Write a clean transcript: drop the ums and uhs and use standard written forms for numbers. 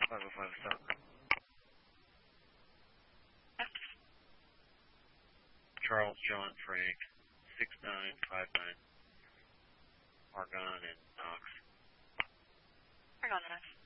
505 stop. Charles, John, Frank, 6959, Argonne and Knox. Argonne, Knox.